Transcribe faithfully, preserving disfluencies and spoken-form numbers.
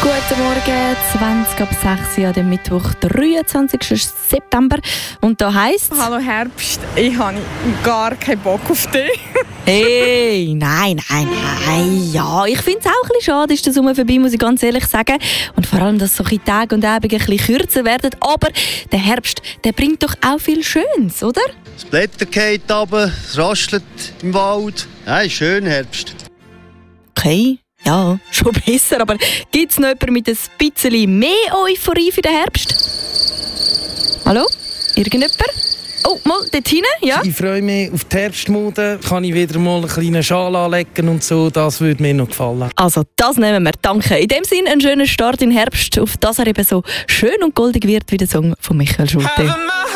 Guten Morgen, zwanzig ab sechs Uhr, am Mittwoch, dreiundzwanzigsten September. Und da heisst es... Hallo Herbst, ich habe gar keinen Bock auf dich. Hey, nein, nein, nein. Ja, ich finde es auch ein bisschen schade, ist der Sommer vorbei, muss ich ganz ehrlich sagen. Und vor allem, dass solche Tage und Abende ein bisschen kürzer werden. Aber der Herbst, der bringt doch auch viel Schönes, oder? Das Blätter geht runter, es raschelt im Wald. Ja, ist schön, Herbst. Okay, ja, schon besser. Aber gibt es noch jemanden mit ein bisschen mehr Euphorie für den Herbst? Hallo? Irgendjemand? Oh, mal dort hinten, ja? Ich freue mich auf die Herbstmode. Kann ich wieder mal einen kleinen Schal anlegen und so. Das würde mir noch gefallen. Also, das nehmen wir. Danke. In dem Sinne einen schönen Start in den Herbst, auf dass er eben so schön und goldig wird wie der Song von Michael Schulte.